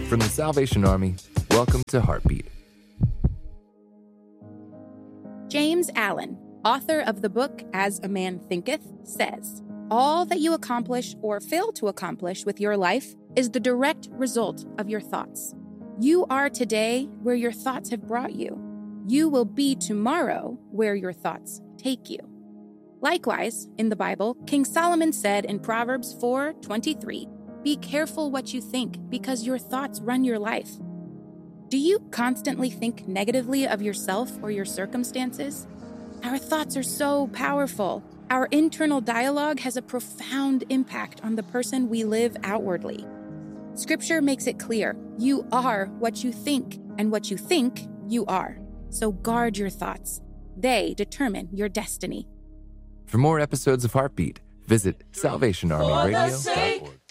From the Salvation Army, welcome to Heartbeat. James Allen, author of the book As a Man Thinketh, says, "All that you accomplish or fail to accomplish with your life is the direct result of your thoughts. You are today where your thoughts have brought you. You will be tomorrow where your thoughts take you." Likewise, in the Bible, King Solomon said in Proverbs 4:23, "Be careful what you think, because your thoughts run your life." Do you constantly think negatively of yourself or your circumstances? Our thoughts are so powerful. Our internal dialogue has a profound impact on the person we live outwardly. Scripture makes it clear, you are what you think, and what you think, you are. So guard your thoughts. They determine your destiny. For more episodes of Heartbeat, visit salvationarmyradio.org.